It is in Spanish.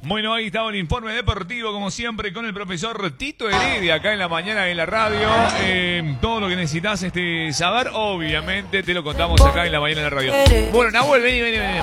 Bueno, ahí estaba el informe deportivo, como siempre, con el profesor Tito Heredia, acá en la mañana en la radio. Todo lo que necesitas saber, obviamente, te lo contamos acá en la mañana en la radio. Bueno, Nahuel, vení.